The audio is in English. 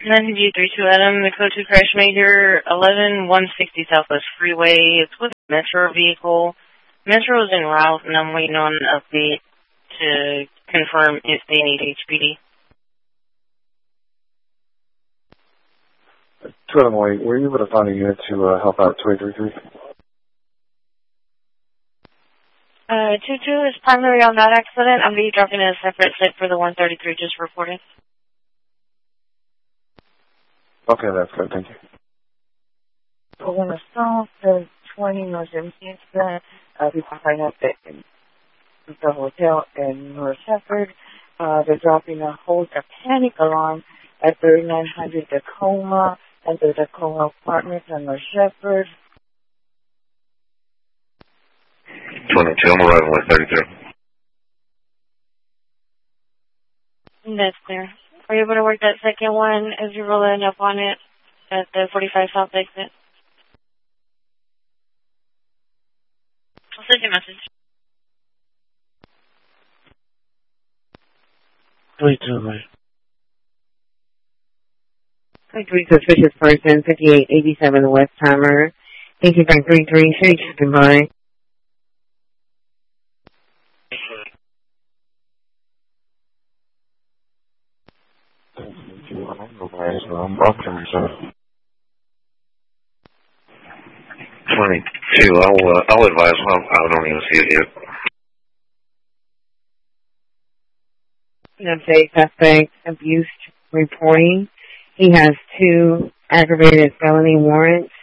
9G32 Adam, the code 2 crash major, 11160 Southwest Freeway. It's with a Metro vehicle. Metro is en route, and I'm waiting on an update to confirm if they need HPD. Were you able to find a unit to help out 2833? 22 is primary on that accident. I'm going to be dropping a separate set for the 133 just reported. Okay, that's good. Thank you. We're going to stop the 20 North 17th. People find out that the hotel in North Shepherd. They're dropping a panic alarm at 3900 Tacoma and the Tacoma Apartments on North Shepherd. 22, I'm arriving with 33. That's clear. Are you able to work that second one as you're rolling up on it at the 45 South exit? I'll send you a message. 22, man. 23 suspicious person, 5887 Westheimer. Thank you, Frank 33. Should you checking by? I'm optimistic. 22, I'll advise him. I don't even see it yet. United States suspect abuse reporting. He has 2 aggravated felony warrants.